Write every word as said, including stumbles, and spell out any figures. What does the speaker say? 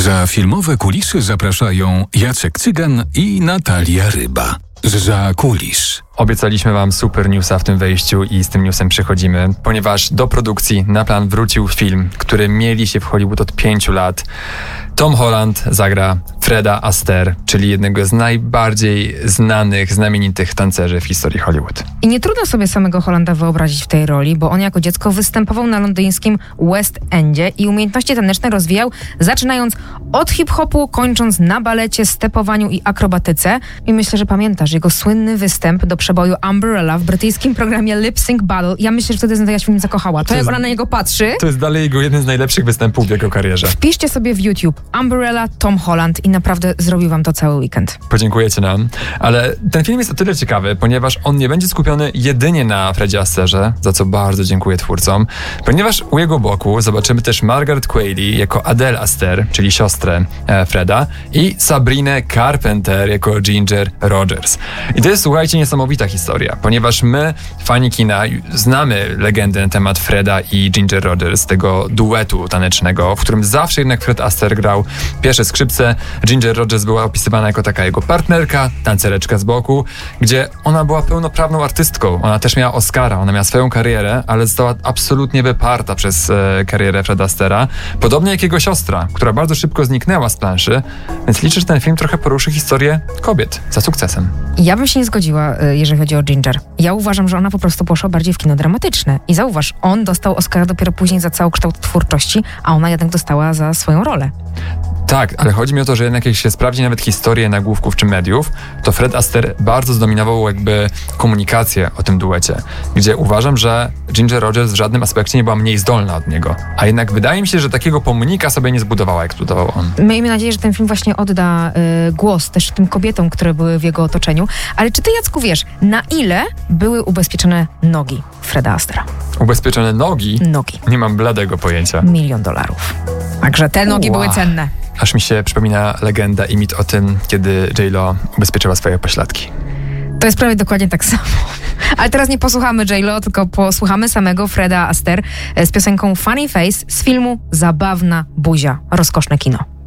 Za filmowe kulisy zapraszają Jacek Cygan i Natalia Ryba. Zza kulis. Obiecaliśmy wam super newsa w tym wejściu i z tym newsem przychodzimy, ponieważ do produkcji na plan wrócił film, który mieli się w Hollywood od pięciu lat. Tom Holland zagra Freda Astaire, czyli jednego z najbardziej znanych, znamienitych tancerzy w historii Hollywood. I nie trudno sobie samego Hollanda wyobrazić w tej roli, bo on jako dziecko występował na londyńskim West Endzie i umiejętności taneczne rozwijał, zaczynając od hip-hopu, kończąc na balecie, stepowaniu i akrobatyce. I myślę, że pamiętasz jego słynny występ do przeboju Umbrella w brytyjskim programie Lip Sync Battle. Ja myślę, że wtedy Natalia się w nim zakochała. To, to jak jest, ona na niego patrzy... To jest dalej jego jeden z najlepszych występów w jego karierze. Wpiszcie sobie w YouTube Umbrella, Tom Holland i naprawdę zrobił wam to cały weekend. Podziękujecie nam. Ale ten film jest o tyle ciekawy, ponieważ on nie będzie skupiony jedynie na Fredzie Astairze, za co bardzo dziękuję twórcom, ponieważ u jego boku zobaczymy też Margaret Qualley jako Adele Astaire, czyli siostrę e, Freda, i Sabrinę Carpenter jako Ginger Rogers. I to jest, słuchajcie, niesamowita historia, ponieważ my, fani kina, znamy legendę na temat Freda i Ginger Rogers, tego duetu tanecznego, w którym zawsze jednak Fred Astaire grał pierwsze skrzypce. Ginger Rogers była opisywana jako taka jego partnerka, tancereczka z boku, gdzie ona była pełnoprawną artystką. Ona też miała Oscara, ona miała swoją karierę, ale została absolutnie wyparta przez e, karierę Freda Astaire'a. Podobnie jak jego siostra, która bardzo szybko zniknęła z planszy, więc liczę, że ten film trochę poruszy historię kobiet za sukcesem. Ja bym się nie zgodziła, jeżeli chodzi o Ginger. Ja uważam, że ona po prostu poszła bardziej w kino dramatyczne. I zauważ, on dostał Oscara dopiero później za całokształt twórczości, a ona jednak dostała za swoją rolę. Tak, ale chodzi mi o to, że jednak jak się sprawdzi nawet historię nagłówków czy mediów, to Fred Astaire bardzo zdominował jakby komunikację o tym duecie, gdzie uważam, że Ginger Rogers w żadnym aspekcie nie była mniej zdolna od niego. A jednak wydaje mi się, że takiego pomnika sobie nie zbudowała, jak zbudował on. Miejmy nadzieję, że ten film właśnie odda y, głos też tym kobietom, które były w jego otoczeniu. Ale czy ty, Jacku, wiesz, na ile były ubezpieczone nogi Freda Astaire'a? Ubezpieczone nogi? Nogi. Nie mam bladego pojęcia. Milion dolarów. Także te nogi Ua. były cenne. Aż mi się przypomina legenda i mit o tym, kiedy J-Lo ubezpieczyła swoje pośladki. To jest prawie dokładnie tak samo. Ale teraz nie posłuchamy J-Lo, tylko posłuchamy samego Freda Astaire z piosenką Funny Face z filmu Zabawna buzia. Rozkoszne kino.